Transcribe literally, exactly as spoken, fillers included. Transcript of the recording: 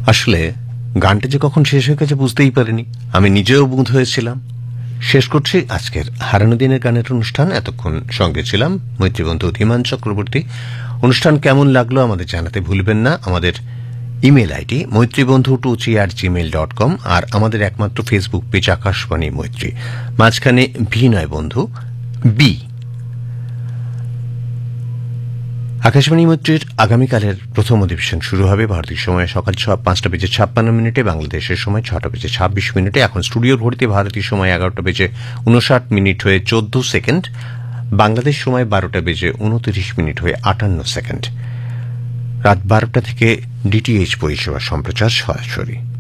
আসলে গানটা যে কখন শেষ হয়ে গেছে বুঝতেই পারিনি, আমি নিজেও বুধ হয়েছিলাম। শেষ করছি আজকের হারানো দিনের গানের অনুষ্ঠান। এতক্ষণ সঙ্গে ছিলাম মৈত্রীবন্ধু ধীমান চক্রবর্তী। অনুষ্ঠান কেমন লাগলো আমাদের জানাতে ভুলবেন না। আমাদের email ID মৈত্রীবন্ধু two three at Gmail dot com, আর আমাদের একমাত্র ফেসবুক পেজ আকাশবাণী মৈত্রী, মাঝখানে ভি নয় বন্ধু, বি। আকাশবাণী মৈত্রীর আগামীকালের প্রথম অধিবেশন শুরু হবে ভারতীয় সময় সকাল পাঁচটা বেজে ছাপ্পান্ন মিনিটে, বাংলাদেশের সময় ছটা বেজে ছাব্বিশ মিনিটে। এখন স্টুডিওর ঘড়িতে ভারতীয় সময় এগারোটা বেজে উনষাট মিনিট হয়ে চোদ্দ সেকেন্ড, বাংলাদেশ সময় বারোটা বেজে উনত্রিশ মিনিট হয়ে আটান্ন সেকেন্ড। রাত বারোটা থেকে ডিটিএইচ পরিষেবা সম্প্রচার সরাসরি।